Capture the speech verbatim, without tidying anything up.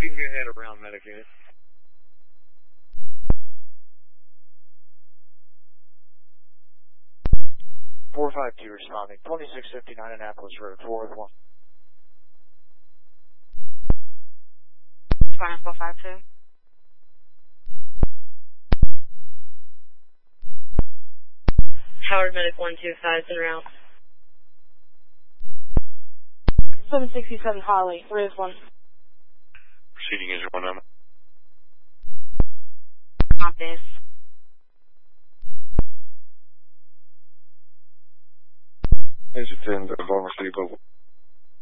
You can go ahead around medicated. four five two responding. twenty-six fifty-nine Annapolis Road, four with one. Fine, four five two. Howard Medic one two five is en route. seven sixty-seven Holly, three with one. Proceeding is one number. Compass. Is it ten, Varma Sleep over?